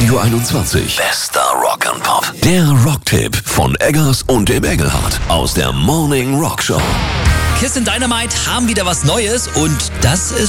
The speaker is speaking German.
Radio 21. Bester Rock and Pop. Der Rocktipp von Eggers und dem Engelhardt aus der Morning Rock Show. Kiss in Dynamite haben wieder was Neues und das ist